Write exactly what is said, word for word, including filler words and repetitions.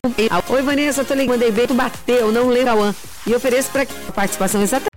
Oi, Vanessa, tô ligando, mandei bem, tu bateu, não lembro, Cauã. E ofereço para participação exatamente.